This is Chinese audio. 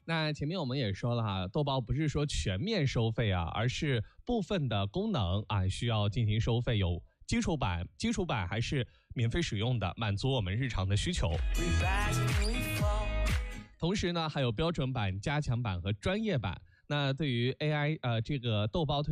那前面我们也说了哈，豆包不是说全面收费啊，而是部分的功能啊需要进行收费，有基础版还是免费使用的，满足我们日常的需求。同时呢，还有标准版、加强版和专业版。那对于 AI 这个豆包推